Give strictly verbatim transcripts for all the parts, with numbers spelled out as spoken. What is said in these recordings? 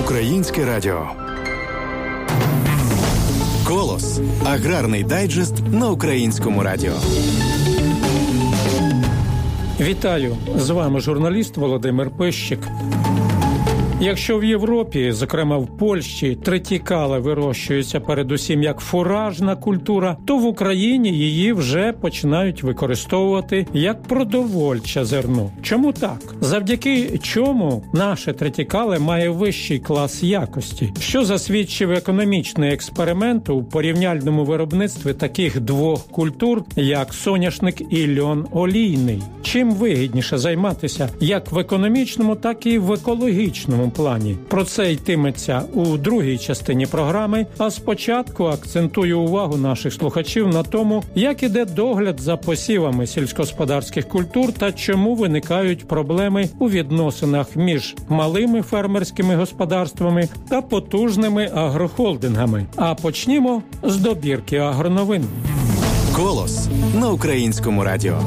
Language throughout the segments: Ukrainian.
Українське радіо. «Колос» – аграрний дайджест на Українському радіо. Вітаю! З вами журналіст Володимир Пищик. Якщо в Європі, зокрема в Польщі, тритікали вирощуються передусім як фуражна культура, то в Україні її вже починають використовувати як продовольче зерно. Чому так? Завдяки чому наше тритікале має вищий клас якості, що засвідчив економічний експеримент у порівняльному виробництві таких двох культур, як соняшник і льон олійний. Чим вигідніше займатися як в економічному, так і в екологічному плані. Про це йтиметься у другій частині програми, а спочатку акцентую увагу наших слухачів на тому, як іде догляд за посівами сільськогосподарських культур та чому виникають проблеми у відносинах між малими фермерськими господарствами та потужними агрохолдингами. А почнімо з добірки агроновин. «Колос» на Українському радіо.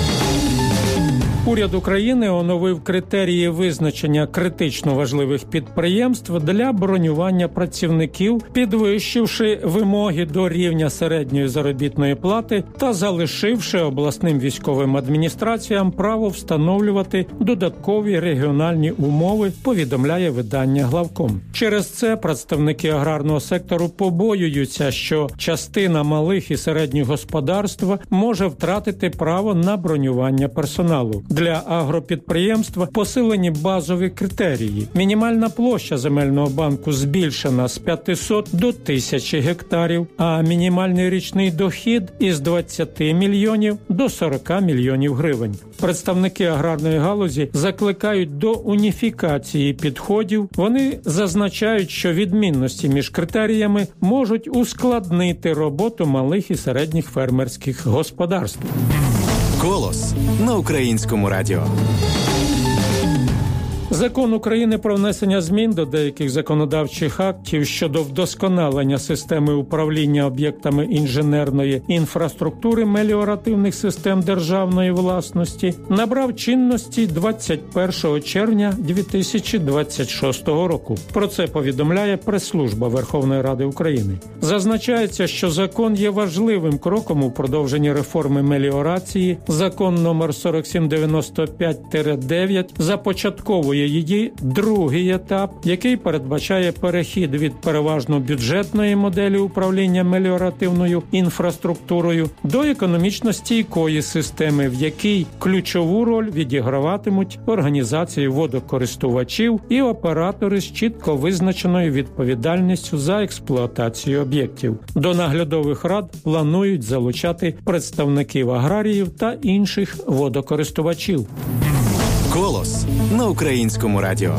Уряд України оновив критерії визначення критично важливих підприємств для бронювання працівників, підвищивши вимоги до рівня середньої заробітної плати та залишивши обласним військовим адміністраціям право встановлювати додаткові регіональні умови, повідомляє видання «Главком». Через це представники аграрного сектору побоюються, що частина малих і середніх господарств може втратити право на бронювання персоналу. Для агропідприємства посилені базові критерії. Мінімальна площа земельного банку збільшена з п'ятисот до тисячі гектарів, а мінімальний річний дохід із двадцяти мільйонів до сорока мільйонів гривень. Представники аграрної галузі закликають до уніфікації підходів. Вони зазначають, що відмінності між критеріями можуть ускладнити роботу малих і середніх фермерських господарств. «Колос» на Українському радіо. Закон України про внесення змін до деяких законодавчих актів щодо вдосконалення системи управління об'єктами інженерної інфраструктури меліоративних систем державної власності набрав чинності двадцять першого червня дві тисячі двадцять шостого року. Про це повідомляє прес-служба Верховної Ради України. Зазначається, що закон є важливим кроком у продовженні реформи меліорації. Закон номер сорок сім дев'яносто п'ять дев'ять започатковує її другий етап, який передбачає перехід від переважно бюджетної моделі управління меліоративною інфраструктурою до економічно стійкої системи, в якій ключову роль відіграватимуть організації водокористувачів і оператори з чітко визначеною відповідальністю за експлуатацію об'єктів. До наглядових рад планують залучати представників аграріїв та інших водокористувачів. «Колос» на Українському радіо.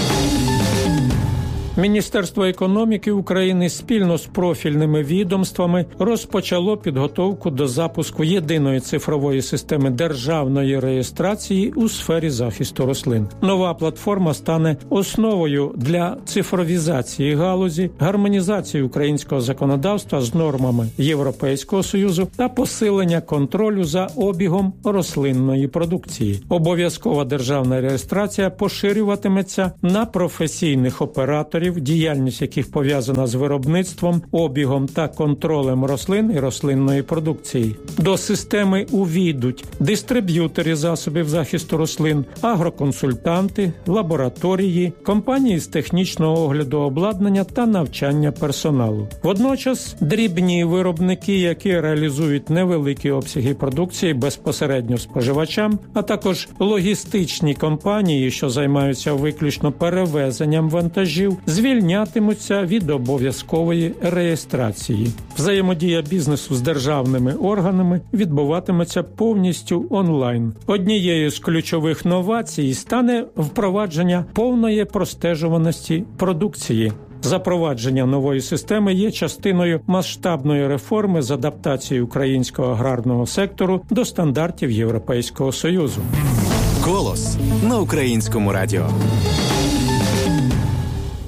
Міністерство економіки України спільно з профільними відомствами розпочало підготовку до запуску єдиної цифрової системи державної реєстрації у сфері захисту рослин. Нова платформа стане основою для цифровізації галузі, гармонізації українського законодавства з нормами Європейського Союзу та посилення контролю за обігом рослинної продукції. Обов'язкова державна реєстрація поширюватиметься на професійних операторів, діяльність яких пов'язана з виробництвом, обігом та контролем рослин і рослинної продукції. До системи увійдуть дистриб'ютори засобів захисту рослин, агроконсультанти, лабораторії, компанії з технічного огляду обладнання та навчання персоналу. Водночас дрібні виробники, які реалізують невеликі обсяги продукції безпосередньо споживачам, а також логістичні компанії, що займаються виключно перевезенням вантажів, звільнятимуться від обов'язкової реєстрації. Взаємодія бізнесу з державними органами відбуватиметься повністю онлайн. Однією з ключових новацій стане впровадження повної простежуваності продукції. Запровадження нової системи є частиною масштабної реформи з адаптації українського аграрного сектору до стандартів Європейського Союзу. «Колос» на Українському радіо.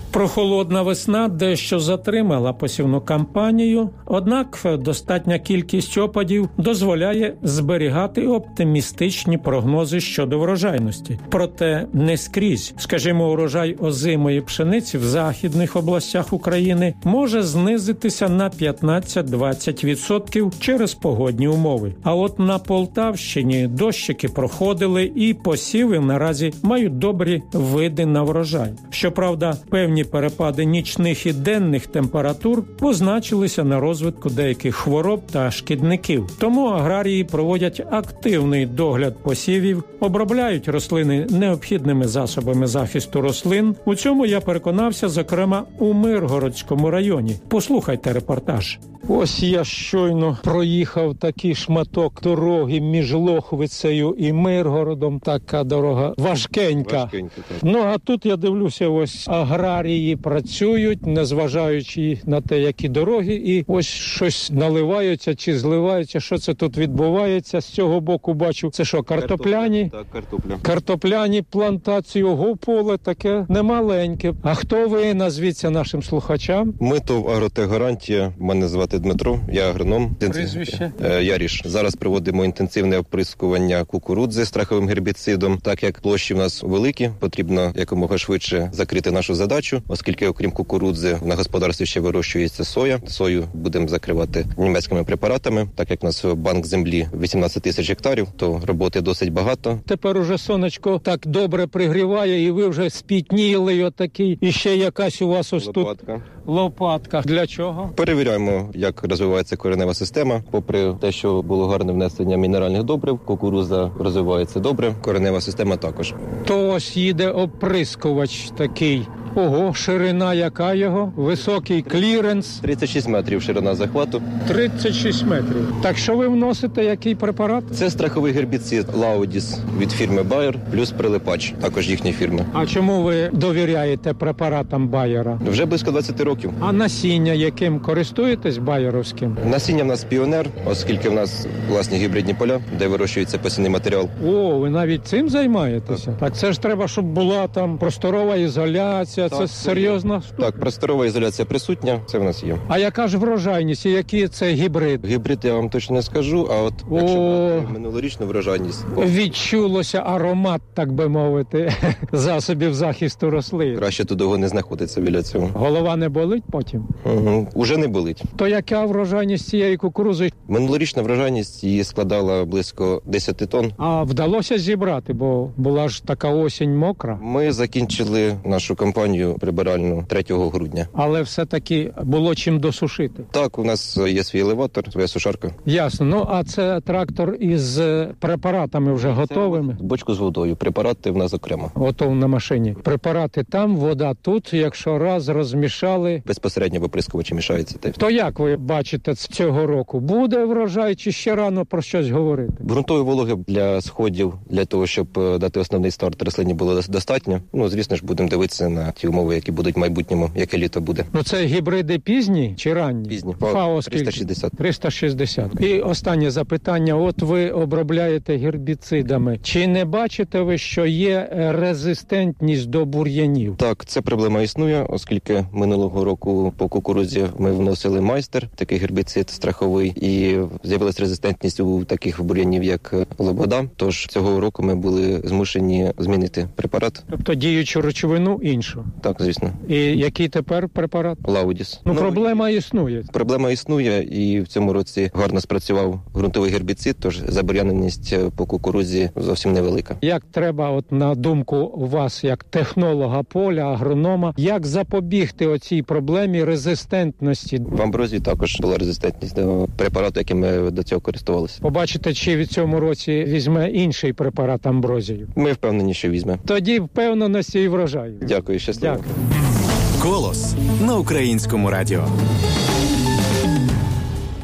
Прохолодна весна дещо затримала посівну кампанію, однак достатня кількість опадів дозволяє зберігати оптимістичні прогнози щодо врожайності. Проте не скрізь, скажімо, урожай озимої пшениці в західних областях України може знизитися на п'ятнадцять-двадцять відсотків через погодні умови. А от на Полтавщині дощики проходили і посіви наразі мають добрі види на врожай. Щоправда, певні перепади нічних і денних температур позначилися на розвитку деяких хвороб та шкідників. Тому аграрії проводять активний догляд посівів, обробляють рослини необхідними засобами захисту рослин. У цьому я переконався, зокрема, у Миргородському районі. Послухайте репортаж. Ось я щойно проїхав такий шматок дороги між Лохвицею і Миргородом. Така дорога важкенька. Важкенька, так. Ну, а тут я дивлюся, ось аграрії працюють, незважаючи на те, які дороги, і ось щось наливаються чи зливаються. Що це тут відбувається? З цього боку бачу, це що, картопляні? Так, картопля. Картопляні плантації, ого, поле таке немаленьке. А хто ви, назвіться нашим слухачам? Ми то Агротехгарантія, мене звати Дмитро, я агроном. Прізвище? Яріш. Зараз проводимо інтенсивне оприскування кукурудзи страховим гербіцидом. Так як площі в нас великі, потрібно якомога швидше закрити нашу задачу, оскільки окрім кукурудзи на господарстві ще вирощується соя. Сою будемо закривати німецькими препаратами. Так як у нас банк землі вісімнадцять тисяч гектарів, то роботи досить багато. Тепер уже сонечко так добре пригріває, і ви вже спітніли отакий. І ще якась у вас ось Лопатка. тут лопатка. Для чого? Перевіряємо, як розвивається коренева система. Попри те, що було гарне внесення мінеральних добрив, кукурудза розвивається добре, коренева система також. То ось їде оприскувач такий. Ого, ширина яка його? Високий кліренс. тридцять шість метрів ширина захвату. тридцять шість метрів. Так що ви вносите, який препарат? Це страховий гербіцид Laudis від фірми Bayer, плюс прилипач, також їхньої фірми. А чому ви довіряєте препаратам Bayer? Вже близько двадцять років. А насіння яким користуєтесь байеровським? Насіння в нас піонер, оскільки в нас власні гібридні поля, де вирощується посівний матеріал. О, ви навіть цим займаєтеся? Так, так це ж треба, щоб була там просторова ізоляція. Це Так, серйозна штука. Так, просторова ізоляція присутня, це в нас є. А яка ж врожайність і які це гібрид? Гібрид я вам точно не скажу, а от О. якщо брати минулорічну врожайність, Відчулося аромат, так би мовити, засобів захисту рослин. краще тут довго не знаходиться біля цього. Голова не болить потім? Угу. Уже не болить. То яка врожайність цієї кукурузи? Минулорічна врожайність її складала близько десять тонн. А вдалося зібрати, бо була ж така осінь мокра. Ми закінчили нашу кампанію прибиральну третього грудня. Але все-таки було чим досушити. Так, у нас є свій елеватор, своя сушарка. Ясно. Ну, а це трактор із препаратами вже готовими? Бочку з водою, препарати в нас окремо. Готов на машині. Препарати там, вода тут. Якщо раз розмішали. Безпосередньо в оприскувачі мішається. То як ви бачите цього року? Буде врожай чи ще рано про щось говорити? Ґрунтової вологи для сходів, для того, щоб дати основний старт рослині було достатньо. Ну, звісно ж, будемо дивитися на ті умови, які будуть в майбутньому, яке літо буде. Ну, це гібриди пізні чи ранні? Пізні. ФАО триста шістдесят. триста шістдесят. І останнє запитання. От ви обробляєте гербіцидами. Чи не бачите ви, що є резистентність до бур'янів? Так, це проблема існує, оскільки минулого року по кукурудзі ми вносили майстер, такий гербіцид страховий, і з'явилася резистентність у таких бур'янів, як лобода. Тож цього року ми були змушені змінити препарат. Тобто діючу речовину іншу. Так, звісно. І який тепер препарат? Laudis. Ну, проблема існує. Проблема існує, і в цьому році гарно спрацював ґрунтовий гербіцид, тож забур'яненість по кукурудзі зовсім невелика. Як треба, от на думку вас, як технолога поля, агронома, як запобігти оцій проблемі резистентності? В амброзії також була резистентність до препарату, яким ми до цього користувалися. Побачите, чи в цьому році візьме інший препарат амброзію? Ми впевнені, що візьме. Тоді впевненості і врожаю. Дякую, щасливо. Дякую. Голос на Українському радіо.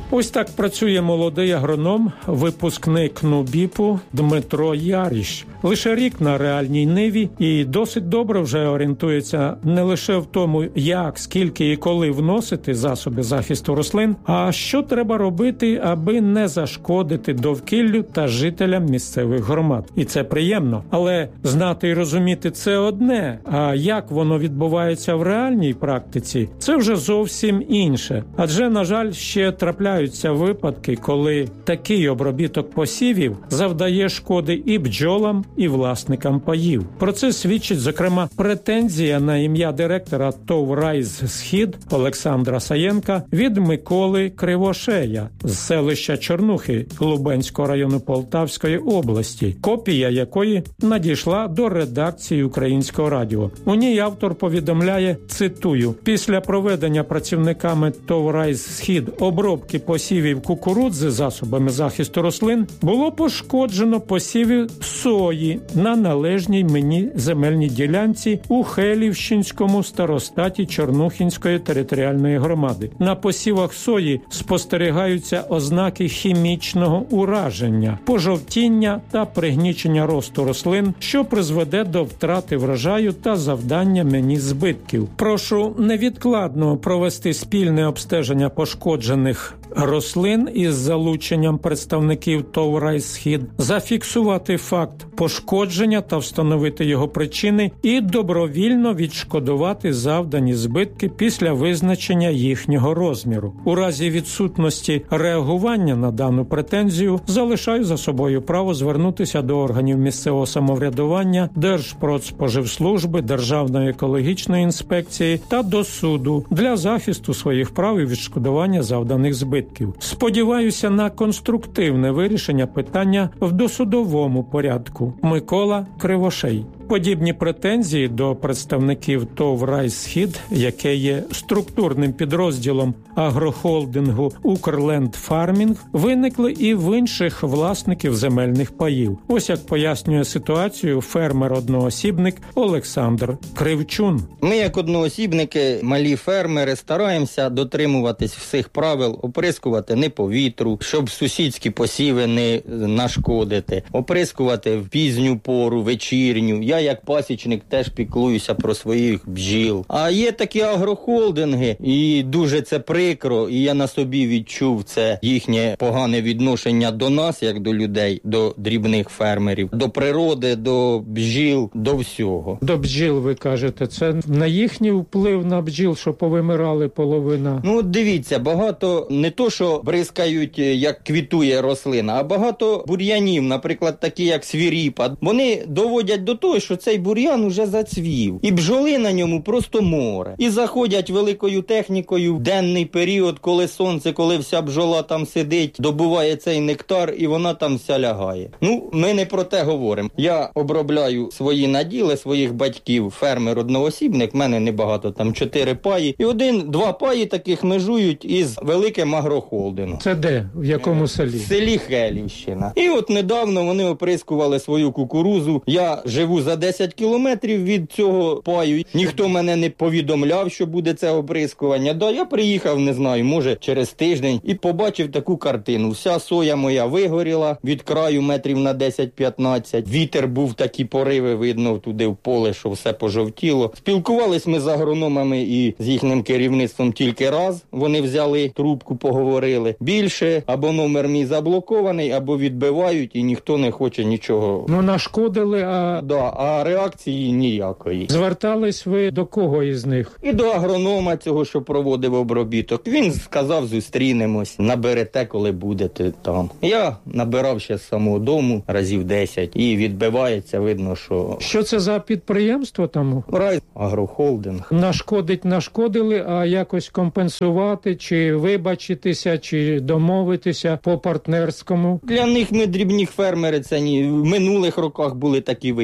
Ось так працює молодий агроном, випускник НУБІПу Дмитро Яріш. Лише рік на реальній ниві і досить добре вже орієнтується не лише в тому, як, скільки і коли вносити засоби захисту рослин, а що треба робити, аби не зашкодити довкіллю та жителям місцевих громад. І це приємно. Але знати і розуміти – це одне, а як воно відбувається в реальній практиці – це вже зовсім інше. Адже, на жаль, ще трапляються випадки, коли такий обробіток посівів завдає шкоди і бджолам, і власникам паїв. Про це свідчить, зокрема, претензія на ім'я директора ТОВ «Райс Схід» Олександра Саєнка від Миколи Кривошея з селища Чорнухи Лубенського району Полтавської області, копія якої надійшла до редакції Українського радіо. У ній автор повідомляє, цитую, «Після проведення працівниками ТОВ «Райс Схід» обробки посівів кукурудзи засобами захисту рослин було пошкоджено посіви сої на належній мені земельній ділянці у Хелівщинському старостаті Чорнухинської територіальної громади. На посівах сої спостерігаються ознаки хімічного ураження, пожовтіння та пригнічення росту рослин, що призведе до втрати врожаю та завдання мені збитків. Прошу невідкладно провести спільне обстеження пошкоджених рослин із залученням представників ТОВ «Райс Схід», зафіксувати факт пошкодження та встановити його причини і добровільно відшкодувати завдані збитки після визначення їхнього розміру. У разі відсутності реагування на дану претензію залишаю за собою право звернутися до органів місцевого самоврядування, Держпродспоживслужби, Державної екологічної інспекції та до суду для захисту своїх прав і відшкодування завданих збитків. Сподіваюся на конструктивне вирішення питання в досудовому порядку. Микола Кривошей. Подібні претензії до представників ТОВ «Райс Схід», яке є структурним підрозділом агрохолдингу «Укрлендфармінг», виникли і в інших власників земельних паїв. Ось як пояснює ситуацію фермер-одноосібник Олександр Кривчун. Ми, як одноосібники, малі фермери, стараємося дотримуватись всіх правил, оприскувати не по вітру, щоб сусідські посіви не нашкодити, оприскувати в пізню пору, вечірню. Я, як пасічник, теж піклуюся про своїх бджіл. А є такі агрохолдинги, і дуже це прикро, і я на собі відчув це їхнє погане відношення до нас, як до людей, до дрібних фермерів, до природи, до бджіл, до всього. До бджіл, ви кажете, це на їхній вплив на бджіл, що повимирали половина? Ну, дивіться, багато не то, що бризкають, як квітує рослина, а багато бур'янів, наприклад, такі, як свіріпа, вони доводять до того, що цей бур'ян уже зацвів. І бджоли на ньому просто море. І заходять великою технікою в денний період, коли сонце, коли вся бджола там сидить, добуває цей нектар, і вона там вся лягає. Ну, ми не про те говоримо. Я обробляю свої наділи, своїх батьків, фермер-одноосібник, в мене небагато, там чотири паї. І один-два паї таких межують із великим агрохолдингом. Це де? В якому селі? В селі Хелівщина. І от недавно вони оприскували свою кукурузу. Я живу за десять кілометрів від цього паю. Ніхто мене не повідомляв, що буде це оприскування. Да, я приїхав, не знаю, може через тиждень, і побачив таку картину. Вся соя моя вигоріла від краю метрів на десять-п'ятнадцять. Вітер був, такі пориви, видно, туди в поле, що все пожовтіло. Спілкувались ми з агрономами і з їхнім керівництвом тільки раз. Вони взяли трубку, поговорили. Більше або номер мій заблокований, або відбивають, і ніхто не хоче нічого. Ну, нашкодили, а... Да, а реакції ніякої. Звертались ви до кого із них? І до агронома цього, що проводив обробіток. Він сказав, зустрінемось, наберете, коли будете там. Я набирав ще з самого дому разів десять, і відбивається, видно, що... Що це за підприємство там? Райс агрохолдинг. Нашкодить, нашкодили, а якось компенсувати, чи вибачитися, чи домовитися по-партнерському? Для них ми дрібні фермери, це ні. В минулих роках були такі випадки.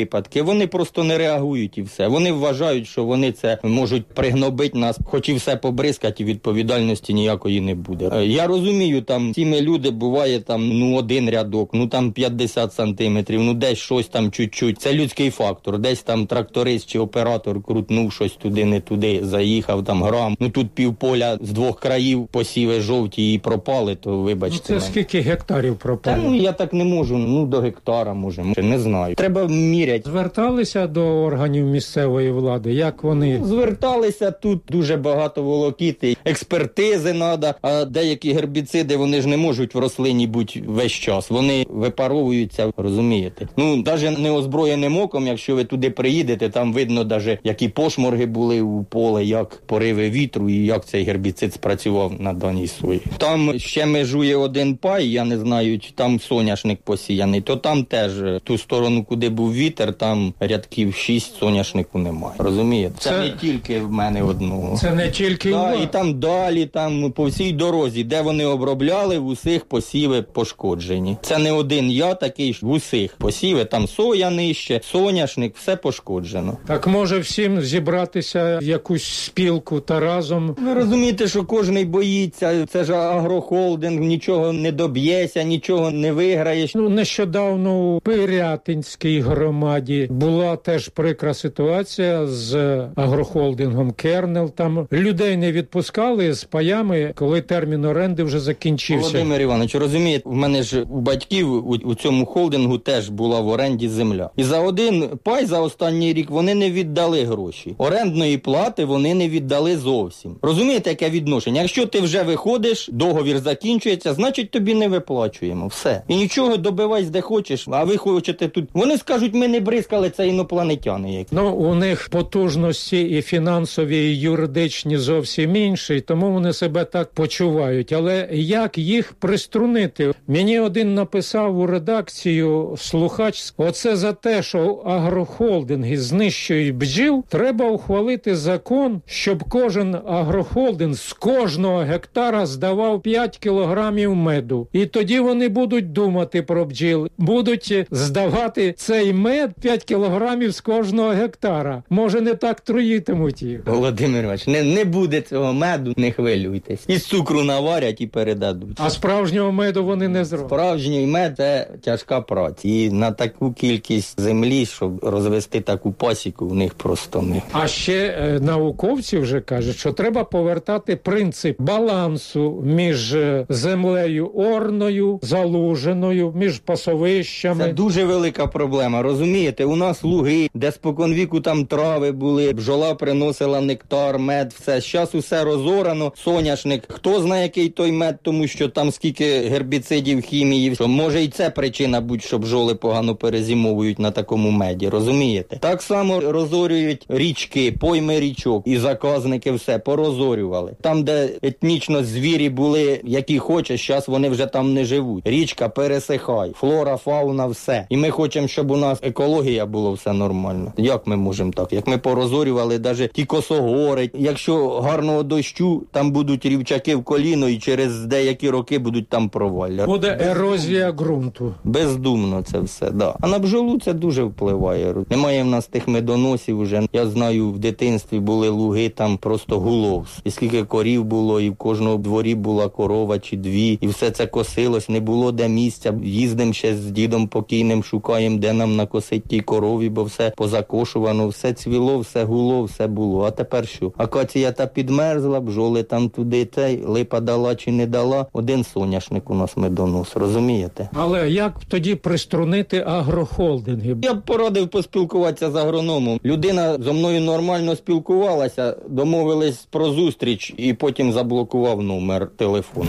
вони просто не реагують і все. Вони вважають, що вони це можуть пригнобити нас, хоч і все побризкати, і відповідальності ніякої не буде. Я розумію, там ці ми люди, буває там, ну, один рядок, ну, там п'ятдесят сантиметрів, ну, десь щось там чуть-чуть. Це людський фактор. Десь там тракторист чи оператор крутнув щось туди, не туди, заїхав там грам. Ну, тут півполя з двох країв посіви жовті і пропали, то вибачте. Ну, це мене. Скільки гектарів пропало? Та, ну, я так не можу, ну, до гектара, може, не знаю. Треба міряти. Зверталися до органів місцевої влади? Як вони? Зверталися, тут дуже багато волокіти, експертизи треба, а деякі гербіциди, вони ж не можуть в рослині бути весь час. Вони випаровуються, розумієте? Ну, навіть неозброєним оком, якщо ви туди приїдете, там видно навіть, які пошморги були у поле, як пориви вітру і як цей гербіцид спрацював на даній сої. Там ще межує один пай, я не знаю, чи там соняшник посіяний, то там теж ту сторону, куди був вітер, там рядків шість соняшнику немає. Розумієте? Це, це не тільки в мене одного. Це не тільки да, в... І там далі, там по всій дорозі, де вони обробляли, в усіх посіви пошкоджені. Це не один я такий, в усіх посіви, там соя нижче, соняшник, все пошкоджено. Так може всім зібратися в якусь спілку та разом? Ви розумієте, що кожний боїться, це ж агрохолдинг, нічого не доб'єся, нічого не виграєш. Ну, нещодавно у Пирятинській громаді була теж прикра ситуація з агрохолдингом «Кернел». Там людей не відпускали з паями, коли термін оренди вже закінчився. Володимир Іванович, розумієте, в мене ж у батьків у, у цьому холдингу теж була в оренді земля. І за один пай за останній рік вони не віддали гроші. Орендної плати вони не віддали зовсім. Розумієте, яке відношення? Якщо ти вже виходиш, договір закінчується, значить тобі не виплачуємо. Все. І нічого, добивайся де хочеш, а ви хочете тут. Вони скажуть, ми не бризкали, це інопланетяни які. Ну, у них потужності і фінансові, і юридичні зовсім інші, тому вони себе так почувають. Але як їх приструнити? Мені один написав у редакцію слухач, оце за те, що агрохолдинги знищують бджіл, треба ухвалити закон, щоб кожен агрохолдинг з кожного гектара здавав п'ять кілограмів меду. І тоді вони будуть думати про бджіл, будуть здавати цей мед п'ять кілограмів з кожного гектара. Може, не так труїтимуть їх. Володимир Іванович, не, не буде цього меду, не хвилюйтесь. Із цукру наварять і передадуть. А справжнього меду вони не зроблять. Справжній мед – це тяжка праця. І на таку кількість землі, щоб розвести таку пасіку, у них просто не. А ще е, науковці вже кажуть, що треба повертати принцип балансу між землею орною, залуженою, між пасовищами. Це дуже велика проблема, розумієте? У нас луги, де споконвіку там трави були, бджола приносила нектар, мед, все. Зараз усе розорано, соняшник. Хто знає, який той мед, тому що там скільки гербіцидів, хімії, що може і це причина будь, що бджоли погано перезимовують на такому меді, розумієте? Так само розорюють річки, пойми річок, і заказники все порозорювали. Там, де етнічно звірі були, які хочеш, зараз вони вже там не живуть. Річка пересихає, флора, фауна, все. І ми хочемо, щоб у нас екологія було все нормально. Як ми можемо так? Як ми порозорювали навіть ті косогори. Якщо гарного дощу, там будуть рівчаки в коліно і через деякі роки будуть там провалля. Буде ерозія ґрунту. Бездумно це все, да. А на бджолу це дуже впливає. Немає в нас тих медоносів уже. Я знаю, в дитинстві були луги, там просто гуло. І скільки корів було, і в кожному дворі була корова чи дві, і все це косилось, не було де місця. Їздимо ще з дідом покійним, шукаємо, де нам накосити ті корові, бо все позакошувано, все цвіло, все гуло, все було. А тепер що? Акація та підмерзла, бджоли там туди, цей, липа дала чи не дала. Один соняшник у нас медонос, розумієте? Але як тоді приструнити агрохолдинги? Я б порадив поспілкуватися з агрономом. Людина зо мною нормально спілкувалася, домовились про зустріч і потім заблокував номер телефону.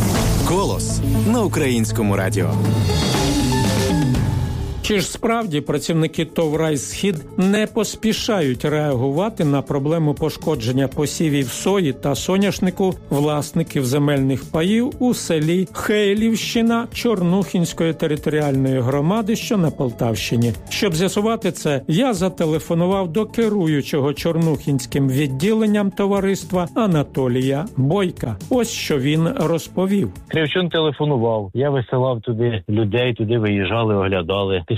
«Голос» на Українському радіо. Чи ж справді працівники ТОВ «Райсхід» не поспішають реагувати на проблему пошкодження посівів сої та соняшнику власників земельних паїв у селі Хейлівщина Чорнухінської територіальної громади, що на Полтавщині? Щоб з'ясувати це, я зателефонував до керуючого Чорнухінським відділенням товариства Анатолія Бойка. Ось що він розповів. Кривчун телефонував, я висилав туди людей, туди виїжджали, оглядали.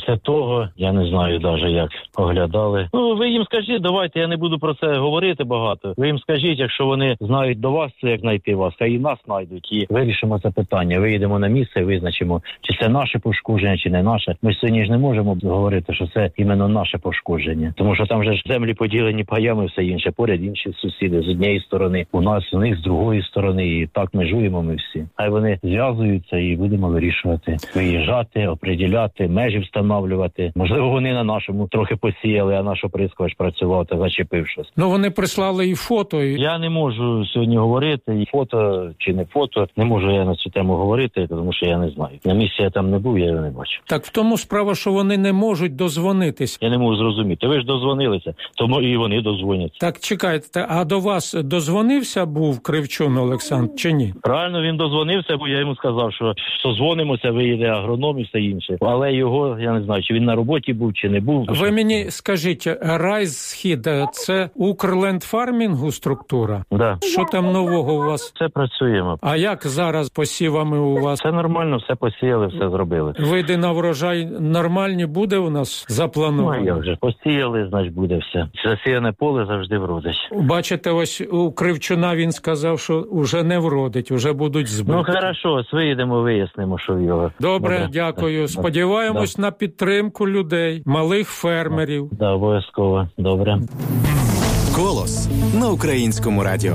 Після того, я не знаю навіть, як оглядали. Ну, ви їм скажіть, давайте, я не буду про це говорити багато. Ви їм скажіть, якщо вони знають до вас, це як знайти вас, а і нас знайдуть, і вирішимо це питання. Виїдемо на місце і визначимо, чи це наше пошкодження, чи не наше. Ми сьогодні ж не можемо говорити, що це іменно наше пошкодження. Тому що там вже ж землі поділені паями, все інше. Поряд інші сусіди з однієї сторони, у нас, у них з другої сторони. І так межуємо ми всі. Хай вони зв'язуються і будемо вирішувати. Виїжджати, оприділяти, межі встановлювати. Можливо, вони на нашому трохи посіяли, а наш оприскувач працював та зачепив щось. Ну, вони прислали і фото. І... Я не можу сьогодні говорити, і фото чи не фото. Не можу я на цю тему говорити, тому що я не знаю. На місці я там не був, я його не бачив. Так в тому справа, що вони не можуть дозвонитись. Я не можу зрозуміти. Ви ж дозвонилися, тому і вони дозвоняться. Так, чекайте, а до вас дозвонився був Кривчун Олександр чи ні? Правильно, він дозвонився, бо я йому сказав, що созвонимося, виїде агроном і все інше. Але його, я не знаю, чи він на роботі був, чи не був. Ви мені скажіть, Райс-Схід – це Укрлендфармінгу структура? Да. Що там нового у вас? Це працюємо. А як зараз посівами у вас? Все нормально, все посіяли, все зробили. Види на врожай нормальні буде у нас заплановано? Ну, я вже посіяли, значить буде все. Засіяне поле завжди вродить. Бачите, ось у Кривчуна він сказав, що вже не вродить, вже будуть збиті. Ну, хорошо, ось виїдемо, вияснимо, що в його. Добре, Добре. дякую. Сподіваємось да. на підтримку людей, малих фермерів. Так, да, обов'язково. Добре. Голос на Українському радіо.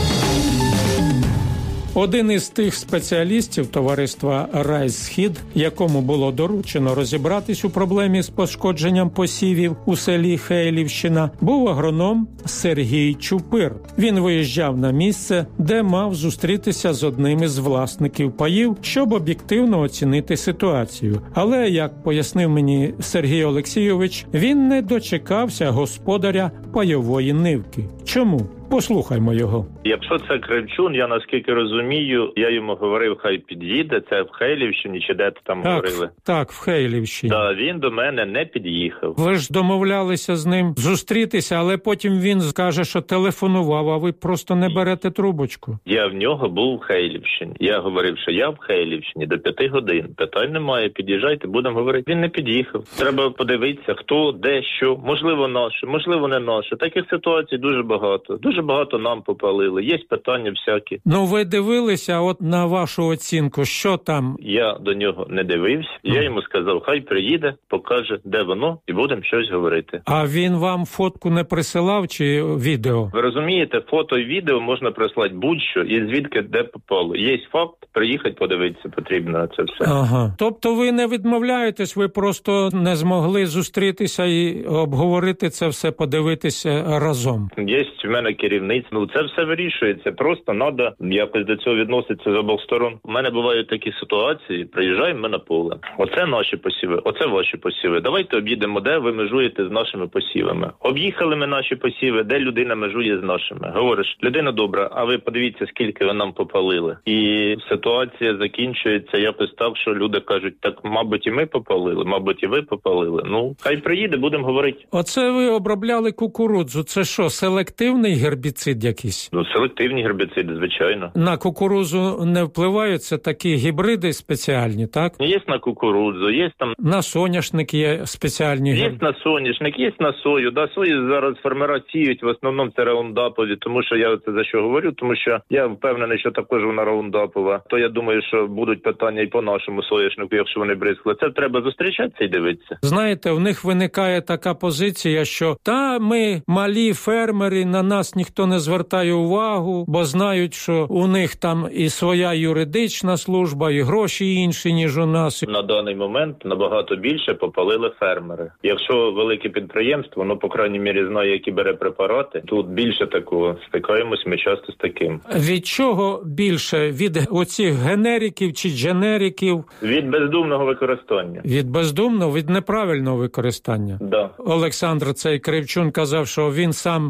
Один із тих спеціалістів товариства «Райс-Схід», якому було доручено розібратись у проблемі з пошкодженням посівів у селі Хейлівщина, був агроном Сергій Чупир. Він виїжджав на місце, де мав зустрітися з одним із власників паїв, щоб об'єктивно оцінити ситуацію. Але, як пояснив мені Сергій Олексійович, він не дочекався господаря пайової нивки. Чому? Послухаймо його. Якщо це Кривчун, я наскільки розумію, я йому говорив, хай під'їде, це в Хейлівщині, чи де там так, говорили? Так, в Хейлівщині. Так, він до мене не під'їхав. Ви ж домовлялися з ним зустрітися, але потім він скаже, що телефонував, а ви просто не берете трубочку. Я в нього був в Хейлівщині. Я говорив, що я в Хейлівщині до п'яти годин. Питань немає, під'їжджайте, будемо говорити. Він не під'їхав. Треба подивитися, хто, де, що. Можливо, наше, можливо, не наше. Таких ситуацій дуже багато. Дуже багато нам попалили. Є питання всякі. Ну, ви дивилися от на вашу оцінку, що там? Я до нього не дивився. Mm. Я йому сказав, хай приїде, покаже, де воно, і будемо щось говорити. А він вам фотку не присилав чи відео? Ви розумієте, фото і відео можна прислати будь-що, і звідки, де попало. Є факт, приїхати, подивитися потрібно на це все. Ага. Тобто ви не відмовляєтесь, ви просто не змогли зустрітися і обговорити це все, подивитися разом? Є в мене керівництво. Ну, це все вирішується. Просто треба якось до цього відноситися з обох сторон. У мене бувають такі ситуації, приїжджаємо ми на поле. Оце наші посіви, оце ваші посіви. Давайте об'їдемо, де ви межуєте з нашими посівами. Об'їхали ми наші посіви, де людина межує з нашими. Говориш, людина добра, а ви подивіться, скільки ви нам попалили. І ситуація закінчується якось так, що люди кажуть, так, мабуть, і ми попалили, мабуть, і ви попалили. Ну, хай приїде, будемо говорити. Оце ви обробляли кукурудзу. Це що, селективний гербіцид якийсь? Ну, селективні гербіциди, звичайно. На кукурудзу не впливаються такі гібриди спеціальні, так? Є на кукурудзу, є там... На соняшник є спеціальні гербіциди. Є на соняшник, є на сою. Да, сою зараз фермера сіють, в основному це раундапові, тому що я це за що говорю, тому що я впевнений, що також вона раундапова. То я думаю, що будуть питання і по нашому соняшнику, якщо вони бризкали. Це треба зустрічатися і дивитися. Знаєте, в них виникає така позиція, що та ми малі фермери, на нас ніхто не звертає увагу, бо знають, що у них там і своя юридична служба, і гроші інші, ніж у нас. На даний момент набагато більше попалили фермери. Якщо велике підприємство, ну, по крайній мірі, знає, які бере препарати, тут більше такого. Стикаємось ми часто з таким. Від чого більше? Від оцих генериків чи дженериків? Від бездумного використання. Від бездумного? Від неправильного використання? Да. Олександр цей Кривчун казав, що він сам пасіч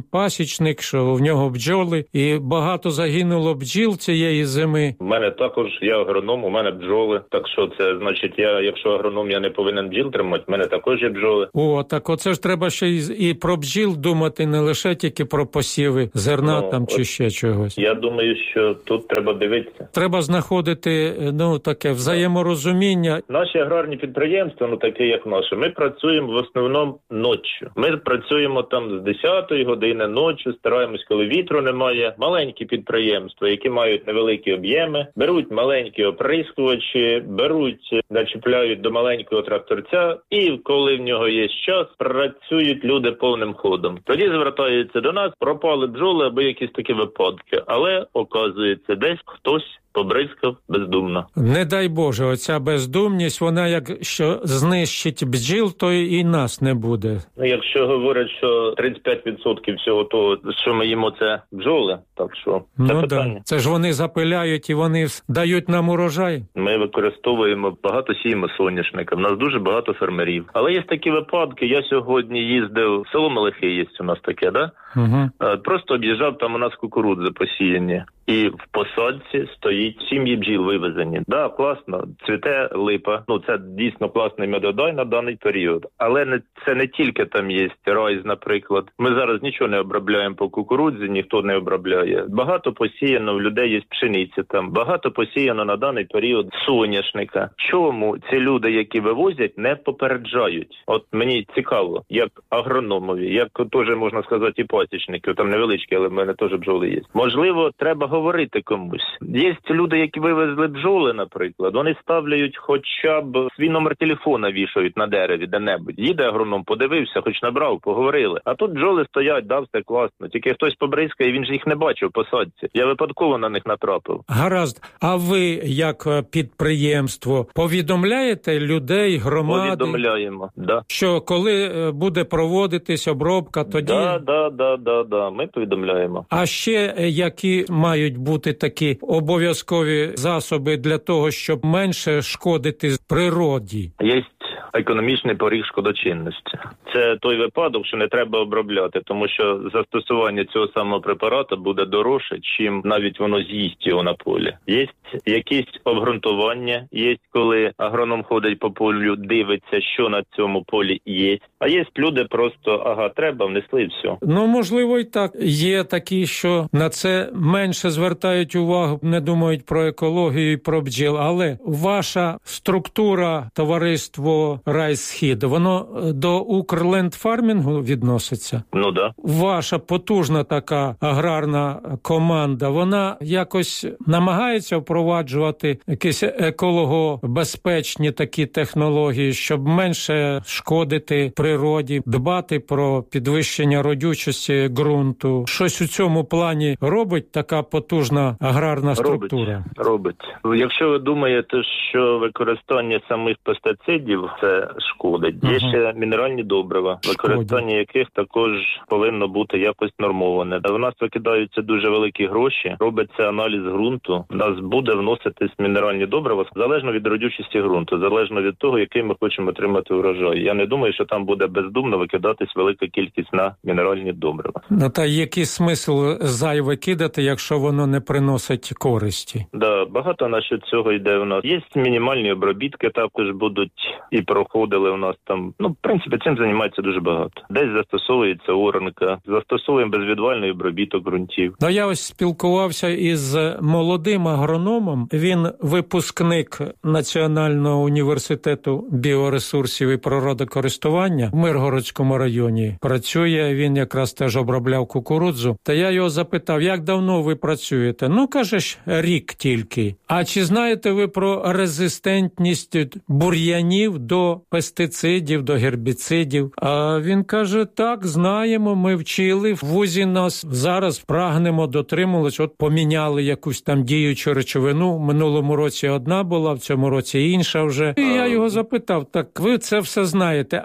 пасічник, що в нього бджоли, і багато загинуло бджіл цієї зими. У мене також, я агроном, у мене бджоли, так що це, значить, я, якщо агроном, я не повинен бджіл тримати, в мене також є бджоли. О, так оце ж треба ще і, і про бджіл думати, не лише тільки про посіви зерна ну, там чи ще чогось. Я думаю, що тут треба дивитися. Треба знаходити, ну, таке взаєморозуміння. Наші аграрні підприємства, ну, такі як наше, ми працюємо в основному ночі. Ми працюємо там з десятої години ночі, стараємось, коли вітру немає. Маленькі підприємства, які мають невеликі об'єми, беруть маленькі оприскувачі, беруть, начіпляють до маленького тракторця, і коли в нього є час, працюють люди повним ходом. Тоді звертаються до нас, пропали бджоли або якісь такі випадки. Але, оказується, десь хтось побризкав бездумно. Не дай Боже, оця бездумність, вона як що знищить бджіл, то і нас не буде. Ну, якщо говорять, що тридцять п'ять відсотків всього того, що ми їмо, це бджоли, так що це ну, питання. Да. Це ж вони запиляють і вони дають нам урожай. Ми використовуємо, багато сіємо соняшника, в нас дуже багато фермерів. Але є такі випадки, я сьогодні їздив, в село Мелихи є у нас таке, да? Угу. Просто об'їжджав, там у нас кукурудзи посіяні. І в посадці стоїть сім'ї бджіл вивезені. Да, класно, цвіте липа. Ну, це дійсно класний медодай на даний період. Але не, це не тільки там є райз, наприклад. Ми зараз нічого не обробляємо по кукурудзі, ніхто не обробляє. Багато посіяно, в людей є пшениці там. Багато посіяно на даний період соняшника. Чому ці люди, які вивозять, не попереджають? От мені цікаво, як агрономові, як теж, можна сказати, і пасічники, там невеличкі, але в мене теж бджоли є. Можливо, треба говорити комусь. Є люди, які вивезли бджоли, наприклад, вони ставляють хоча б свій номер телефона, вішають на дереві де-небудь. Їде агроном, подивився, хоч набрав, поговорили. А тут бджоли стоять, да, все класно. Тільки хтось побризкає, він ж їх не бачив в посадці. Я випадково на них натрапив. Гаразд. А ви, як підприємство, повідомляєте людей, громади? Повідомляємо, да. Що коли буде проводитись обробка, тоді... Да, да, да, да, да, ми повідомляємо. А ще які мають бути такі обов'язкові засоби для того, щоб менше шкодити природі? Є економічний поріг шкодочинності. Це той випадок, що не треба обробляти, тому що застосування цього самого препарату буде дорожче, чим навіть воно з'їсть його на полі. Є якісь обґрунтування, є коли агроном ходить по полю, дивиться, що на цьому полі є. А є люди просто, ага, треба, внесли і все. Ну, можливо, і так. Є такі, що на це менше звертають увагу, не думають про екологію і про бджіл. Але ваша структура, товариство Райсхід, воно до Укрлендфармінгу відноситься? Ну, да. Ваша потужна така аграрна команда, вона якось намагається впроваджувати якісь екологобезпечні такі технології, щоб менше шкодити природі, дбати про підвищення родючості ґрунту. Щось у цьому плані робить така потужна аграрна структура? Робить. робить. Якщо ви думаєте, що використання самих пестицидів це шкодить, є uh-huh. ще мінеральні добрива, використання яких також повинно бути якось нормоване. У нас викидаються дуже великі гроші, робиться аналіз ґрунту, у нас буде вноситись мінеральні добрива залежно від родючості ґрунту, залежно від того, який ми хочемо отримати урожай. Я не думаю, що там буде бездумно викидатись велика кількість на мінеральні добрива. Ну та який смисл зайве кидати, якщо воно не приносить користі? Да, багато на що цього йде у нас. Є мінімальні обробітки, також будуть і проходили у нас там. Ну, в принципі, цим займається дуже багато. Десь застосовується оранка, застосовуємо безвідвальний обробіток ґрунтів. Ну, я ось спілкувався із молодим агрономом. Він випускник Національного університету біоресурсів і природокористування в Миргородському районі. Працює, він якраз теж обробляв кукурудзу. Та я його запитав, як давно ви працюєте? Ну, кажеш, рік тільки. А чи знаєте ви про резистентність бур'янів до пестицидів, до гербіцидів? А він каже, так, знаємо, ми вчили, в вузі нас зараз прагнемо дотримуватись, от поміняли якусь там діючу речовину, в минулому році одна була, в цьому році інша вже. І я його запитав, так ви це все знаєте, а на практиці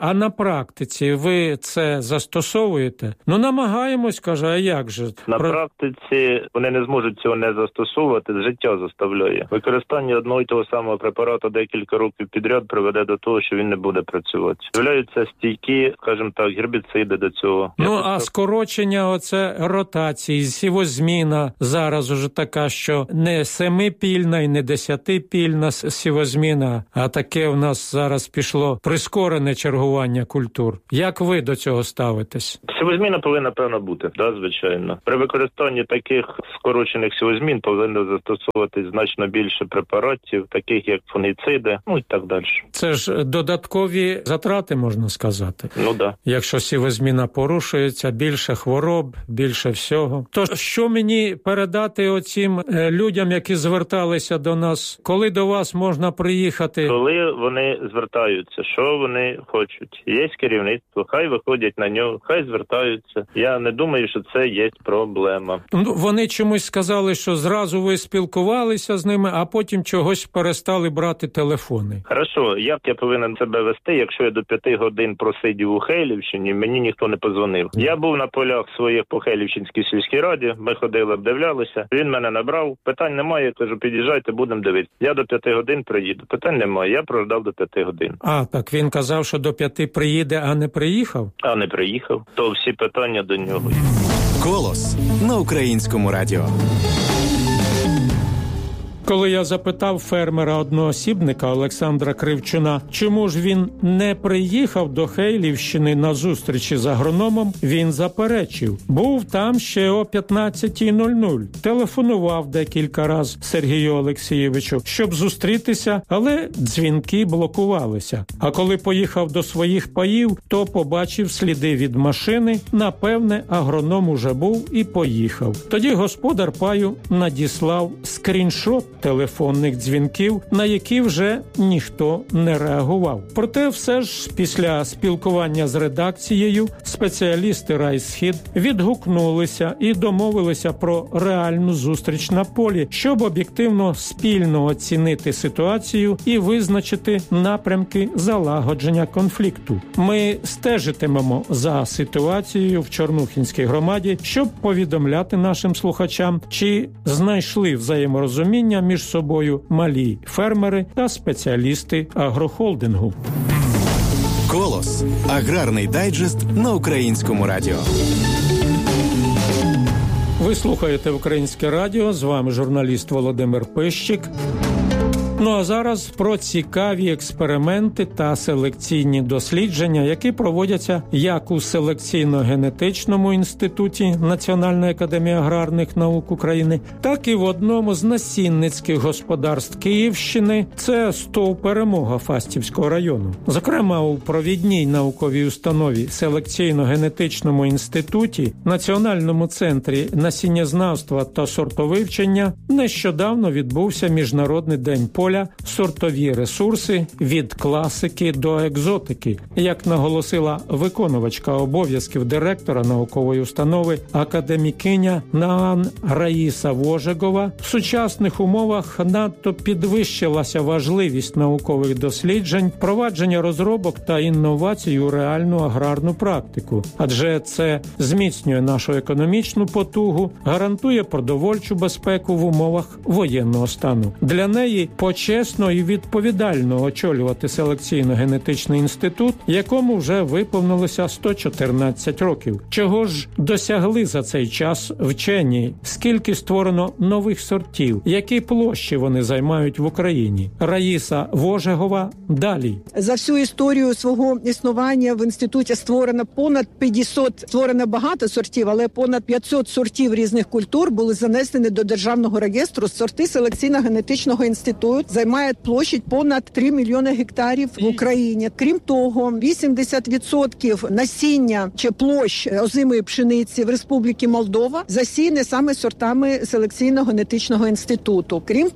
практиці ви це застосовуєте? Ну, намагаємось, каже, а як же? На Про... практиці вони не зможуть цього не застосовувати, життя заставляє. Використання одного й того самого препарату декілька років підряд приведе до того, що він не буде працювати. З'являються стійкі, скажімо так, гербіциди до цього. Ну, Я а просто... скорочення оце ротації, сівозміна зараз уже така, що не семипільна і не десятипільна сівозміна, а таке в нас зараз пішло прискорене чергування культур. Як ви до цього ставитесь? Сівозміна повинна, певно, бути, да, звичайно. При використанні таких скорочених сівозмін повинно застосовуватись значно більше препаратів, таких як фунгіциди, ну і так далі. Це ж додаткові затрати, можна сказати. Ну, да. Якщо сівозміна порушується, більше хвороб, більше всього. То що мені передати оцім людям, які зверталися до нас? Коли до вас можна приїхати? Коли вони звертаються, що вони хочуть. Є керівництво, хай виходять на нього, хай звертаються. Я не думаю, що це є проблема. Ну, вони чомусь сказали, що зразу ви спілкувалися з ними, а потім чогось перестали брати телефони. Хорошо, як я повинен себе вести, якщо я до п'яти годин просидів у Хейлівщині, мені ніхто не позвонив. Я був на полях своїх по Хейлівщинській сільській раді, ми ходили, обдивлялися, він мене набрав, питань немає, кажу, під'їжджайте, будемо дивитися. Я до п'яти годин приїду, питань немає, я прождав до п'яти годин. А, так він казав, що до п'яти приїде, а не приїхав? А не приїхав, то всі питання до нього. Колос на Українському радіо. Коли я запитав фермера-одноосібника Олександра Кривчуна, чому ж він не приїхав до Хейлівщини на зустрічі з агрономом, він заперечив. Був там ще о п'ятнадцятій нуль нуль. Телефонував декілька раз Сергію Олексійовичу, щоб зустрітися, але дзвінки блокувалися. А коли поїхав до своїх паїв, то побачив сліди від машини. Напевне, агроном уже був і поїхав. Тоді господар паю надіслав скріншот телефонних дзвінків, на які вже ніхто не реагував. Проте все ж після спілкування з редакцією спеціалісти райсхід відгукнулися і домовилися про реальну зустріч на полі, щоб об'єктивно спільно оцінити ситуацію і визначити напрямки залагодження конфлікту. Ми стежитимемо за ситуацією в Чорнухінській громаді, щоб повідомляти нашим слухачам, чи знайшли взаєморозуміння між собою малі фермери та спеціалісти агрохолдингу. Колос. Аграрний дайджест на Українському радіо. Ви слухаєте Українське радіо, з вами журналіст Володимир Пищик. Ну а зараз про цікаві експерименти та селекційні дослідження, які проводяться як у селекційно-генетичному інституті Національної академії аграрних наук України, так і в одному з насінницьких господарств Київщини – це СТОВ «Перемога» Фастівського району. Зокрема, у провідній науковій установі селекційно-генетичному інституті Національному центрі насіннєзнавства та сортовивчення нещодавно відбувся Міжнародний день поля «Сортові ресурси від класики до екзотики». Як наголосила виконувачка обов'язків директора наукової установи академікиня НААН Раїса Вожегова, в сучасних умовах надто підвищилася важливість наукових досліджень, провадження розробок та інновацій у реальну аграрну практику. Адже це зміцнює нашу економічну потугу, гарантує продовольчу безпеку в умовах воєнного стану. Для неї почесно і відповідально очолювати селекційно-генетичний інститут, якому вже виповнилося сто чотирнадцять років. Чого ж досягли за цей час вчені? Скільки створено нових сортів? Які площі вони займають в Україні? Раїса Вожегова далі. За всю історію свого існування в інституті створено понад п'ятсот, створено багато сортів, але понад п'ятсот сортів різних культур були занесені до Державного реєстру. Сорти селекційно-генетичного інституту займають площадь понад три мільйони гектарів в Україні. Крім того, вісімдесят відсотків насіння чи площ озимої пшениці в Республіці Молдова засіяне саме сортами селекційно-генетичного інституту. Крім